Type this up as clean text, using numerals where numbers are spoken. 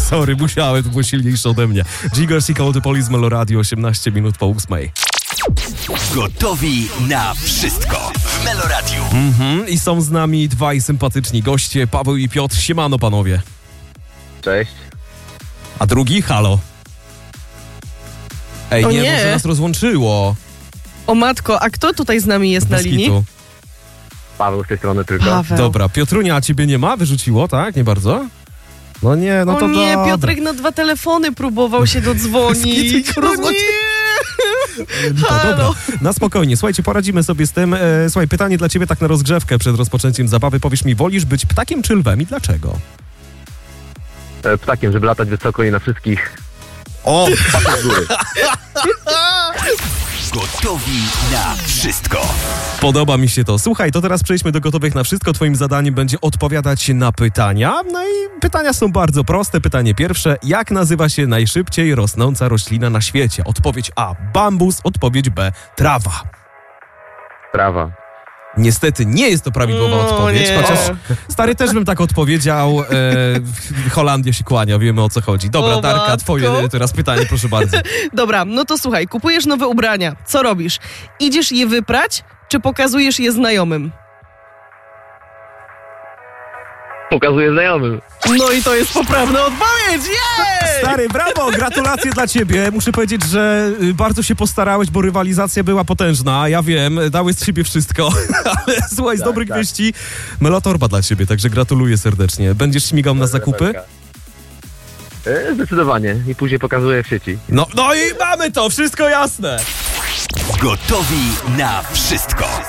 Sorry, musiałem, to było silniejsze ode mnie. Jiggers i Call the Police, Melo Radio, 18 minut po 8. Gotowi na wszystko w Melo Radio. I są z nami dwaj sympatyczni goście, Paweł i Piotr. Siemano, panowie. Cześć. A drugi? Halo. Ej, O nie, nie. może nas rozłączyło. O matko, a kto tutaj z nami jest na Bez linii? kitu. Paweł z tej strony tylko. Paweł. Dobra, Piotrunia, a ciebie nie ma? Wyrzuciło, tak? Nie bardzo? No nie, no to O nie, dobra. Piotrek na 2 telefony próbował się dodzwonić. Skitu, No rozłączy- nie! No Halo. dobra, na spokojnie. Słuchajcie, poradzimy sobie z tym. Słuchaj, pytanie dla ciebie tak na rozgrzewkę przed rozpoczęciem zabawy. Powiesz mi, wolisz być ptakiem czy lwem i dlaczego? Ptakiem, żeby latać wysoko i na wszystkich O! patrzeć z góry. Gotowi na wszystko. Podoba mi się to. Słuchaj, to teraz przejdźmy do gotowych na wszystko. Twoim zadaniem będzie odpowiadać na pytania. No i pytania są bardzo proste. Pytanie pierwsze. Jak nazywa się najszybciej rosnąca roślina na świecie? Odpowiedź A. Bambus. Odpowiedź B. Trawa. Prawa. Niestety nie jest to prawidłowa No, odpowiedź, nie. chociaż stary też bym tak odpowiedział. Holandia się kłania, wiemy o co chodzi. Dobra, O Darka, matko. twoje teraz pytanie, proszę bardzo. Dobra, no to słuchaj, kupujesz nowe ubrania. Co robisz? Idziesz je wyprać, czy pokazujesz je znajomym? Pokazuję znajomym. No i to jest poprawna odpowiedź! Jej! Stary, brawo, gratulacje dla ciebie. Muszę powiedzieć, że bardzo się postarałeś, bo rywalizacja była potężna. Ja wiem, dałeś z siebie wszystko, ale słuchaj, z dobrych wieści Melotorba dla ciebie, także gratuluję serdecznie. Będziesz śmigał na zakupy? Zdecydowanie. I później pokazuję w sieci. No i mamy to, wszystko jasne. Gotowi na wszystko.